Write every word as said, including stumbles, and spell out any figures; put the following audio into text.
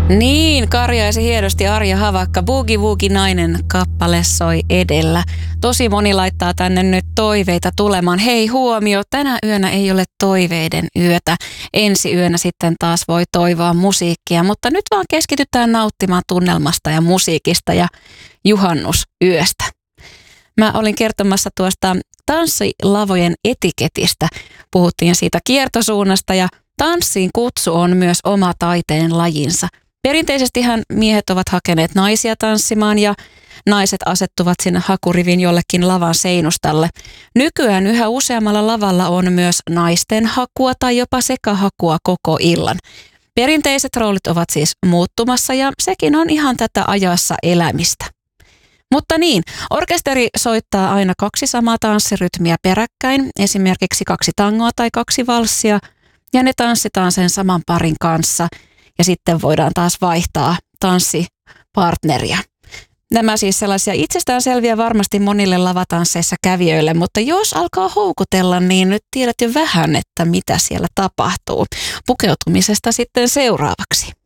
Niin, karjaisi hienosti Arja Havakka. Boogie Woogie nainen kappale soi edellä. Tosi moni laittaa tänne nyt toiveita tulemaan. Hei huomio, tänä yönä ei ole toiveiden yötä. Ensi yönä sitten taas voi toivoa musiikkia, mutta nyt vaan keskitytään nauttimaan tunnelmasta ja musiikista ja juhannusyöstä. Mä olin kertomassa tuosta tanssilavojen etiketistä. Puhuttiin siitä kiertosuunnasta ja tanssiin kutsu on myös oma taiteen lajinsa. Perinteisestihän miehet ovat hakeneet naisia tanssimaan ja naiset asettuvat sinne hakurivin jollekin lavan seinustalle. Nykyään yhä useammalla lavalla on myös naisten hakua tai jopa sekahakua koko illan. Perinteiset roolit ovat siis muuttumassa ja sekin on ihan tätä ajassa elämistä. Mutta niin, orkesteri soittaa aina kaksi samaa tanssirytmiä peräkkäin, esimerkiksi kaksi tangoa tai kaksi valssia, ja ne tanssitaan sen saman parin kanssa. Ja sitten voidaan taas vaihtaa tanssipartneria. Nämä siis sellaisia itsestäänselviä varmasti monille lavatansseissa kävijöille, mutta jos alkaa houkutella, niin nyt tiedät jo vähän, että mitä siellä tapahtuu. Pukeutumisesta sitten seuraavaksi.